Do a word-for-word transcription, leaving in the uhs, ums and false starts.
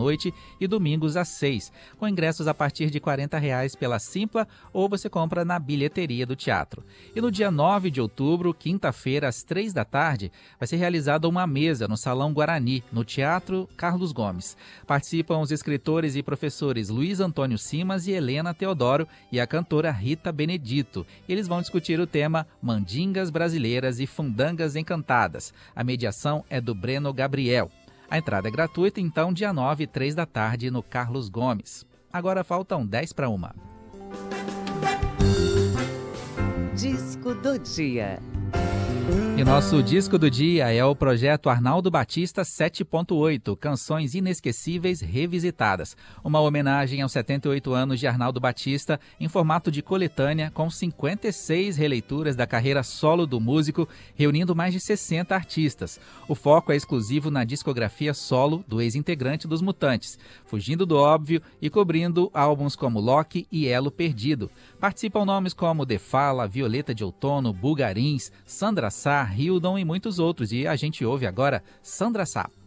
noite e domingos às seis, com ingressos a partir de quarenta reais pela Simpla ou você compra na bilheteria do teatro. E no dia nove de outubro, quinta-feira, às três da tarde, vai ser realizada uma mesa no Salão Guarani, no Teatro Carlos Gomes. Participam os escritores e professores Luiz Antônio Simas e Helena Teodoro e a cantora Rita Benedito. Eles vão discutir o tema Mandingas Brasileiras e Fundangas Encantadas. A mediação é do Breno Gabriel. A entrada é gratuita, então, dia nove, três da tarde, no Carlos Gomes. Agora faltam dez para uma. Disco do dia. E nosso disco do dia é o projeto Arnaldo Batista sete ponto oito, Canções Inesquecíveis Revisitadas. Uma homenagem aos setenta e oito anos de Arnaldo Batista em formato de coletânea com cinquenta e seis releituras da carreira solo do músico, reunindo mais de sessenta artistas. O foco é exclusivo na discografia solo do ex-integrante dos Mutantes, fugindo do óbvio e cobrindo álbuns como Loki e Elo Perdido. Participam nomes como De Fala, Violeta de Outono, Bulgarins, Sandra Sá, Hildon e muitos outros. E a gente ouve agora Sandra Sá.